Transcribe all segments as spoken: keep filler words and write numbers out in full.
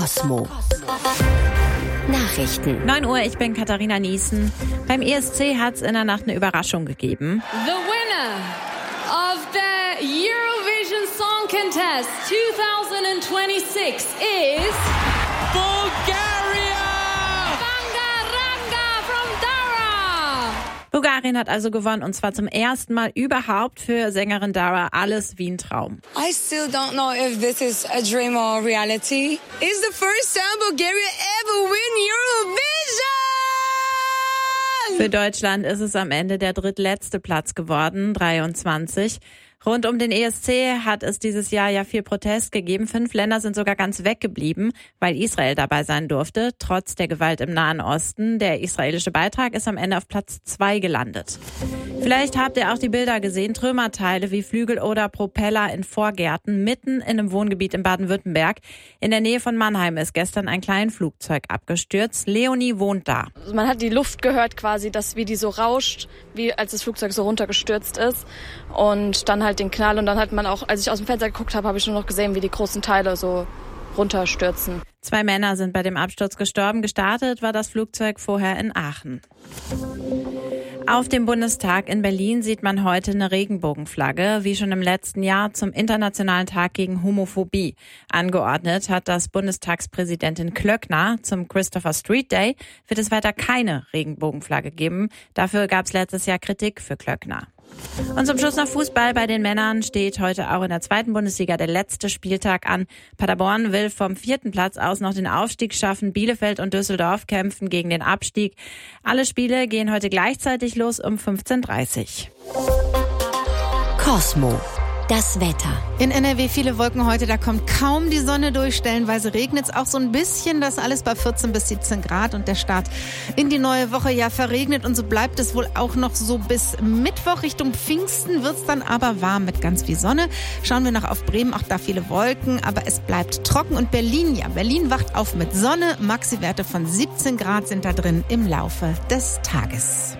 Cosmo. Nachrichten. neun Uhr, ich bin Katharina Niesen. Beim E S C hat es in der Nacht eine Überraschung gegeben. The winner of the Eurovision Song Contest twenty twenty-six is Bulgaria! Bangaranga from Dara! Bulgarien hat also gewonnen, und zwar zum ersten Mal überhaupt für Sängerin Dara. Alles wie ein Traum. I still don't know if this is a dream or reality. It's the first time Bulgaria ever win Eurovision! Für Deutschland ist es am Ende der drittletzte Platz geworden, dreiundzwanzig. Rund um den E S C hat es dieses Jahr ja viel Protest gegeben. Fünf Länder sind sogar ganz weggeblieben, weil Israel dabei sein durfte, trotz der Gewalt im Nahen Osten. Der israelische Beitrag ist am Ende auf Platz zwei gelandet. Vielleicht habt ihr auch die Bilder gesehen, Trümmerteile wie Flügel oder Propeller in Vorgärten, mitten in einem Wohngebiet in Baden-Württemberg. In der Nähe von Mannheim ist gestern ein kleines Flugzeug abgestürzt. Leonie wohnt da. Man hat die Luft gehört quasi, dass wie die so rauscht, wie als das Flugzeug so runtergestürzt ist. Und dann halt den Knall, und dann hat man auch, als ich aus dem Fenster geguckt habe, habe ich nur noch gesehen, wie die großen Teile so runterstürzen. Zwei Männer sind bei dem Absturz gestorben. Gestartet war das Flugzeug vorher in Aachen. Auf dem Bundestag in Berlin sieht man heute eine Regenbogenflagge, wie schon im letzten Jahr zum Internationalen Tag gegen Homophobie. Angeordnet hat das Bundestagspräsidentin Klöckner. Zum Christopher Street Day wird es weiter keine Regenbogenflagge geben. Dafür gab es letztes Jahr Kritik für Klöckner. Und zum Schluss noch Fußball. Bei den Männern steht heute auch in der zweiten Bundesliga der letzte Spieltag an. Paderborn will vom vierten Platz aus noch den Aufstieg schaffen. Bielefeld und Düsseldorf kämpfen gegen den Abstieg. Alle Spiele gehen heute gleichzeitig los um fünfzehn Uhr dreißig. Cosmo. Das Wetter. In N R W viele Wolken heute, da kommt kaum die Sonne durch, stellenweise regnet es auch so ein bisschen, das alles bei vierzehn bis siebzehn Grad, und der Start in die neue Woche ja verregnet, und so bleibt es wohl auch noch so bis Mittwoch. Richtung Pfingsten wird es dann aber warm mit ganz viel Sonne. Schauen wir noch auf Bremen, auch da viele Wolken, aber es bleibt trocken. Und Berlin, ja, Berlin wacht auf mit Sonne, Maxi-Werte von siebzehn Grad sind da drin im Laufe des Tages.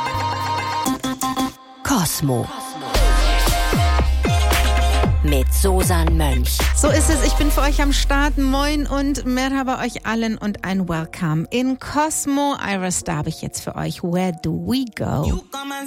Cosmo. Mit Susan Mönch. So ist es, ich bin für euch am Start. Moin und Merhaba euch allen und ein Welcome in Cosmo. Ira Star habe ich jetzt für euch. Where do we go?